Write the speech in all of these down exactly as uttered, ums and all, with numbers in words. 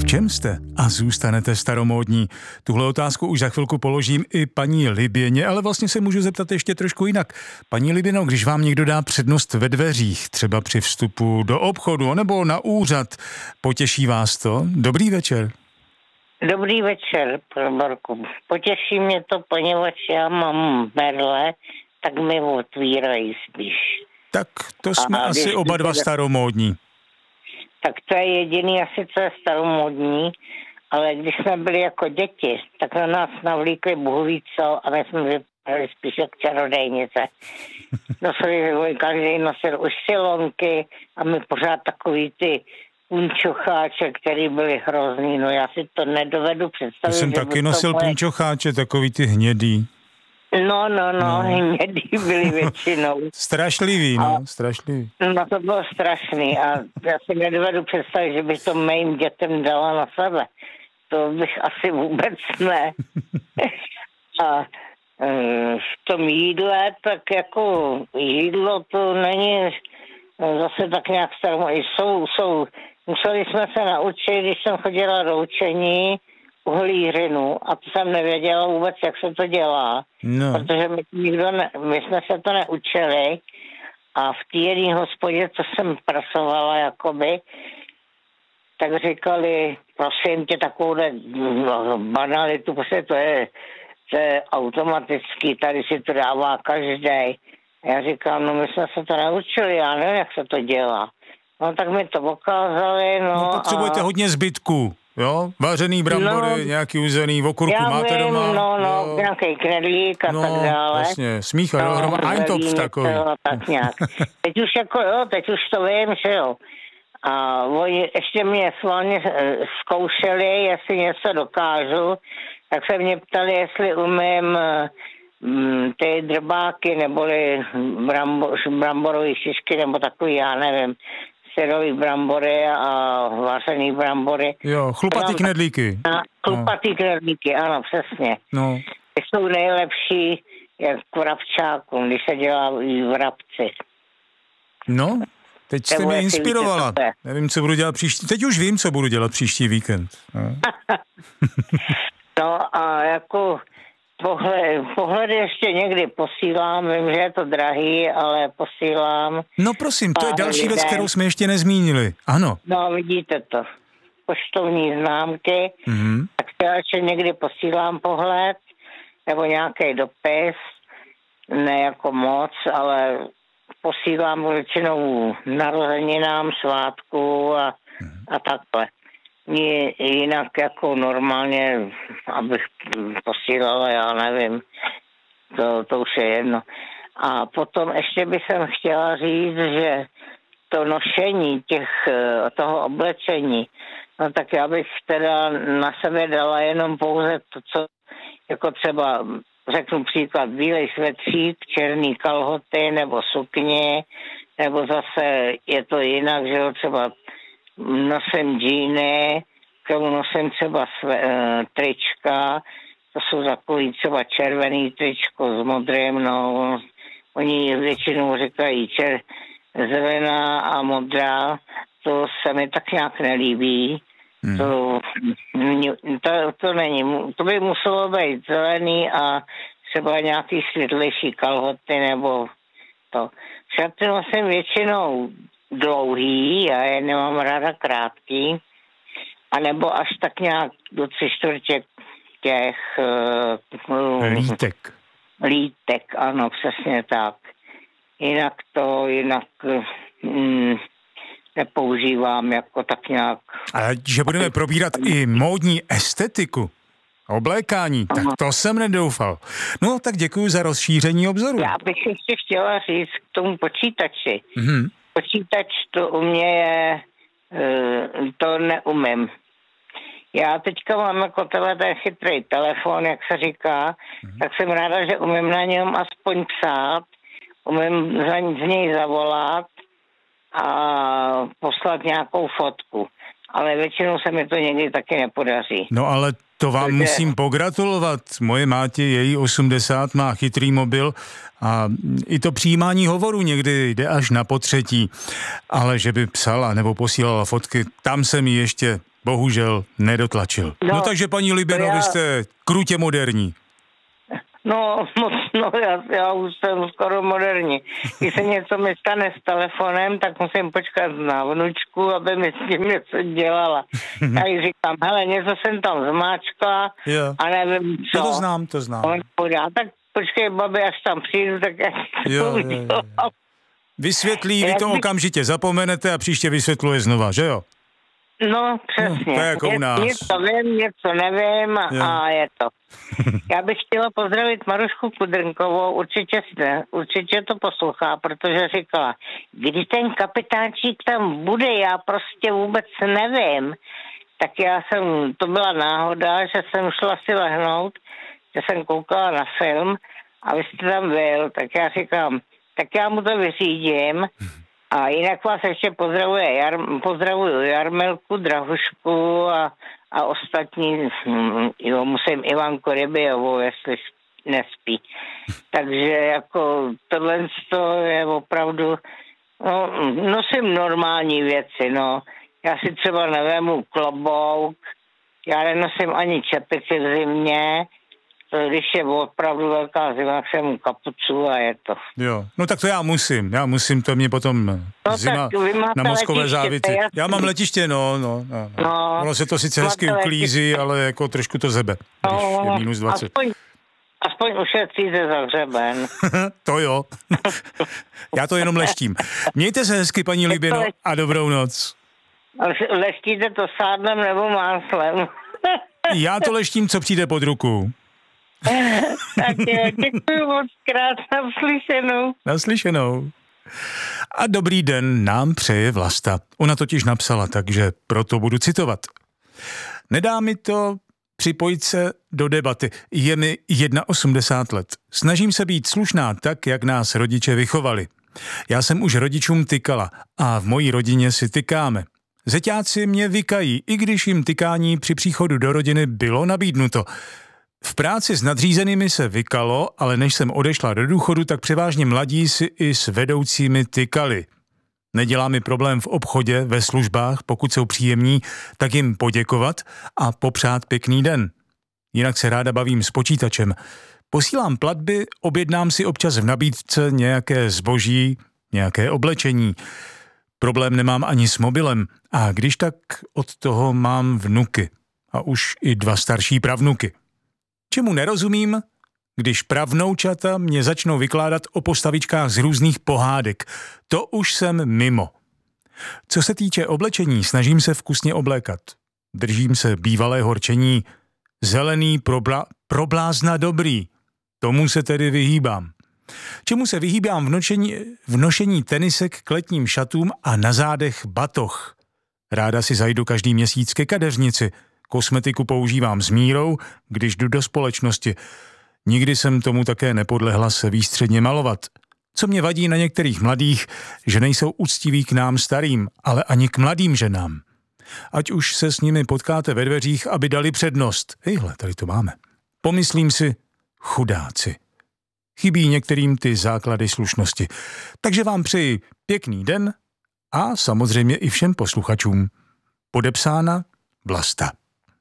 čem jste a zůstanete staromódní? Tuhle otázku už za chvilku položím i paní Liběně, ale vlastně se můžu zeptat ještě trošku jinak. Paní Liběno, když vám někdo dá přednost ve dveřích, třeba při vstupu do obchodu nebo na úřad, potěší vás to? Dobrý večer. Dobrý večer, Borku. Potěší mě to, poněvadž já mám berle, tak mi otvírají spíš. Tak to jsme a asi oba dva staromódní. Tak to je jediný asi, co je staromódní, ale když jsme byli jako děti, tak na nás navlíkli Bůh ví co a my jsme vypadali spíš jak čarodejnice. Nosili, každý nosil už silonky a my pořád takový ty punčocháče, který byly hrozný, no já si to nedovedu představit. Já jsem taky nosil moje... punčocháče, takový ty hnědý. No, no, no, no. hnědý byly většinou. Strašlivý, no, a, strašlivý. No to bylo strašný a já si nedovedu představit, že bych to mým dětem dala na sebe. To bych asi vůbec ne. A v tom jídle, tak jako jídlo to není zase tak nějak staromódní. Jsou, jsou, museli jsme se naučit, když jsem chodila do učení, uhlí hrynu a to jsem nevěděla vůbec, jak se to dělá, no. Protože my, nikdo ne, my jsme se to neučili a v té jedné hospodě, co jsem pracovala jakoby, tak říkali, prosím tě, takovouhle banalitu, prostě to je, to je automatický, tady si to dává každý. Já říkám, no my jsme se to naučili, já nevím, jak se to dělá. No tak mi to ukázali, no. No potřebujete a... hodně zbytků. Jo, vařený brambory, no, nějaký uzený, okurku máte vím, doma. No, no, jo. Nějaký knedlík a no, tak dále. Jasně, smícha, no, jo, eintopf takový. To, tak nějak. Teď už jako, jo, teď už to vím, že jo. A oni ještě mě sválně zkoušeli, jestli něco dokážu, tak se mě ptali, jestli umím m, ty drbáky, neboli brambor, bramborové šišky, nebo takový, já nevím, syrový brambory a vařený brambory. Jo, chlupatý knedlíky. Chlupatý no. knedlíky, ano, přesně. No. Ty jsou nejlepší jak k vrabčákům, když se dělá vrabci. No, teď jste mě inspirovala. Nevím, co budu dělat příští... Teď už vím, co budu dělat příští víkend. No, no a jako... Pohled, pohledy ještě někdy posílám, vím, že je to drahý, ale posílám. No prosím, to je další věc, kterou jsme ještě nezmínili. Ano. No vidíte to. Poštovní známky, mm-hmm. tak já ještě někdy posílám pohled, nebo nějaký dopis, ne jako moc, ale posílám většinou narozeninám, svátku a, mm-hmm. a takhle. Jinak jako normálně, abych posílala, já nevím, to, to už je jedno. A potom ještě bych jsem chtěla říct, že to nošení těch, toho oblečení, no tak já bych teda na sebe dala jenom pouze to, co, jako třeba, řeknu příklad, bílej svetřík, černý kalhoty nebo sukně, nebo zase je to jinak, že jo, třeba nosím džíny, k tomu nosím třeba sve, e, trička, to jsou takový třeba červený tričko s modrým, no, oni většinou říkají čer, zelená a modrá, to se mi tak nějak nelíbí, hmm. to, to, to není, to by muselo být zelený a třeba nějaký světlejší kalhoty nebo to. Šaty nosím většinou dlouhý, já je nemám ráda krátký, anebo až tak nějak do tři čtvrtě těch uh, lítek. Lítek, ano, přesně tak. Jinak to, jinak mm, nepoužívám jako tak nějak. Ale že budeme probírat i módní estetiku, oblékání, tak to jsem nedoufal. No, tak děkuji za rozšíření obzoru. Já bych ještě chtěla říct k tomu počítači. Mhm. Počítač to u mě je, to neumím. Já teďka mám jako tenhle ten chytrý telefon, jak se říká, mm. tak jsem ráda, že umím na něm aspoň psát, umím z něj zavolat a poslat nějakou fotku. Ale většinou se mi to někdy taky nepodaří. No ale to vám Takže... musím pogratulovat. Moje mátě, její osmdesát, má chytrý mobil a i to přijímání hovoru někdy jde až na potřetí. Ale že by psala nebo posílala fotky, tam se mi ještě bohužel nedotlačil. No, no takže paní Liběno, já... vy jste krutě moderní. No, moc, no já, já už jsem skoro moderní. Když se něco mi stane s telefonem, tak musím počkat na vnučku, aby mi s tím něco dělala. Já jí říkám, hele, něco jsem tam zmáčkla jo. a nevím co. No to znám, to znám. On podá, tak počkej, babi, až tam přijdu, tak já to jo, jo, jo. Vysvětlí, vy to okamžitě zapomenete a příště vysvětluje znova, že jo? No, přesně. No, to je jako u nás. Něco vím, něco nevím a, a je to. Já bych chtěla pozdravit Marušku Kudrnkovou, určitě, určitě to poslouchá, protože říkala, kdy ten kapitánčík tam bude, já prostě vůbec nevím. Tak já jsem, to byla náhoda, že jsem šla si lehnout, že jsem koukala na film a vy jste tam byl, tak já říkám, tak já mu to vyřídím. A jinak vás ještě pozdravuje Jar, pozdravuju Jarmilku, Drahušku a, a ostatní, jo, musím Ivanku Rybijovou, jestli nespí. Takže jako tohle je opravdu, no, nosím normální věci, no. Já si třeba nevému klobouk, já nenosím ani čepici v zimě, když je opravdu velká zima, tak jsem mu kapucu a je to. Jo, no tak to já musím, já musím, to mě potom no zima na mozkové závici. Já, já mám letiště, no, no, no. no. Ono se to sice hezky uklízí, ale jako trošku to zebe, když no, je minus dvacet. Aspoň, aspoň ušetříte za hřeben. To jo. Já to jenom leštím. Mějte se hezky, paní Liběno, a dobrou noc. Leštíte to sádlem nebo máslem? Já to leštím, co přijde pod ruku. Tak jo, děkuji moc krát, naslyšenou. Naslyšenou. A dobrý den nám přeje Vlasta. Ona totiž napsala, takže proto budu citovat. Nedá mi to připojit se do debaty. Je mi osmdesát jedna let. Snažím se být slušná tak, jak nás rodiče vychovali. Já jsem už rodičům tykala a v mojí rodině si tykáme. Zeťáci mě vykají, i když jim tykání při příchodu do rodiny bylo nabídnuto. V práci s nadřízenými se vykalo, ale než jsem odešla do důchodu, tak převážně mladí si i s vedoucími tykali. Nedělá mi problém v obchodě, ve službách, pokud jsou příjemní, tak jim poděkovat a popřát pěkný den. Jinak se ráda bavím s počítačem. Posílám platby, objednám si občas v nabídce nějaké zboží, nějaké oblečení. Problém nemám ani s mobilem a když tak od toho mám vnuky a už i dva starší pravnuky. Čemu nerozumím, když pravnoučata mě začnou vykládat o postavičkách z různých pohádek. To už jsem mimo. Co se týče oblečení, snažím se vkusně oblékat. Držím se bývalého rčení zelený probla, problázna dobrý. Tomu se tedy vyhýbám. Čemu se vyhýbám v nošení, v nošení tenisek k letním šatům a na zádech batoh. Ráda si zajdu každý měsíc ke kadeřnici. Kosmetiku používám s mírou, když jdu do společnosti. Nikdy jsem tomu také nepodlehla se výstředně malovat. Co mě vadí na některých mladých, že nejsou úctiví k nám starým, ale ani k mladým ženám. Ať už se s nimi potkáte ve dveřích, aby dali přednost. Hejhle, tady to máme. Pomyslím si, chudáci. Chybí některým ty základy slušnosti. Takže vám přeji pěkný den a samozřejmě i všem posluchačům. Podepsána Vlasta.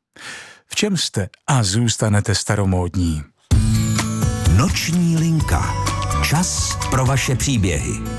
V čem jste a zůstanete staromódní? Noční linka. Čas pro vaše příběhy.